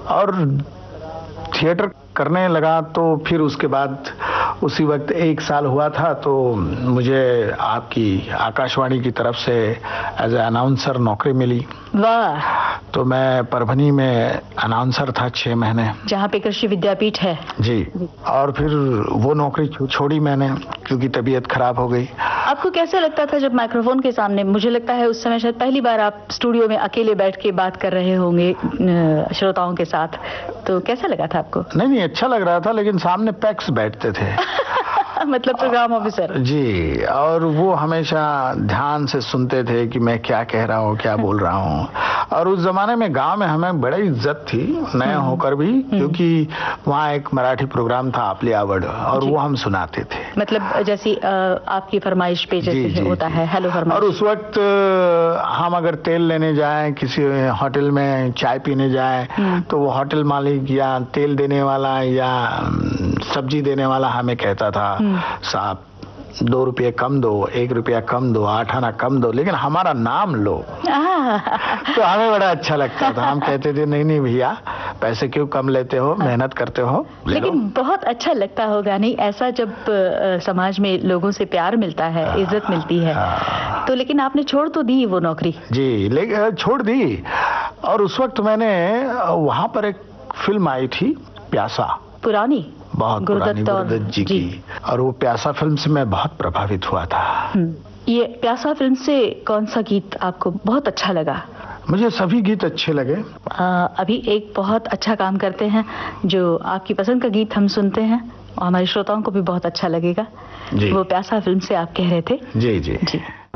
और थिएटर करने लगा तो फिर उसके बाद उसी वक्त 1 साल हुआ था तो मुझे आपकी आकाशवाणी की तरफ से एज ए अनाउंसर नौकरी मिली। वाह। तो मैं परभनी में अनाउंसर था 6 महीने, जहाँ पे कृषि विद्यापीठ है। जी। और फिर वो नौकरी छोड़ी मैंने क्योंकि तबीयत खराब हो गई। आपको कैसा लगता था जब माइक्रोफोन के सामने? मुझे लगता है उस समय शायद पहली बार आप स्टूडियो में अकेले बैठ के बात कर रहे होंगे श्रोताओं के साथ, तो कैसा लगा था आपको? नहीं, अच्छा लग रहा था, लेकिन सामने पैक्स बैठते थे मतलब प्रोग्राम ऑफिसर। जी, और वो हमेशा ध्यान से सुनते थे कि मैं क्या कह रहा हूँ, क्या बोल रहा हूँ। और उस जमाने में गांव में हमें बड़ी इज्जत थी, नए होकर भी, क्योंकि वहाँ एक मराठी प्रोग्राम था आपली आवड, और वो हम सुनाते थे। मतलब जैसी आपकी फरमाइश पे जैसे होता है हेलो फरमाइश। और उस वक्त हम अगर तेल लेने जाएं, किसी होटल में चाय पीने जाएं, तो वो होटल मालिक या तेल देने वाला या सब्जी देने वाला हमें कहता था, साहब 2 रुपये कम दो, 1 रुपया कम दो, 8 आना कम दो, लेकिन हमारा नाम लो। तो हमें बड़ा अच्छा लगता था। हम कहते थे नहीं भैया, पैसे क्यों कम लेते हो, मेहनत करते हो, लेकिन बहुत अच्छा लगता होगा नहीं ऐसा जब समाज में लोगों से प्यार मिलता है, इज्जत मिलती है। तो लेकिन आपने छोड़ तो दी वो नौकरी? जी, लेकिन छोड़ दी। और उस वक्त मैंने वहां पर एक फिल्म आई थी प्यासा, पुरानी, बहुत पुरानी, गुरुदत्त जी की। और वो प्यासा फिल्म से मैं बहुत प्रभावित हुआ था। ये प्यासा फिल्म से कौन सा गीत आपको बहुत अच्छा लगा? मुझे सभी गीत अच्छे लगे। अभी एक बहुत अच्छा काम करते हैं, जो आपकी पसंद का गीत हम सुनते हैं और हमारे श्रोताओं को भी बहुत अच्छा लगेगा। वो प्यासा फिल्म से आप कह रहे थे। जी।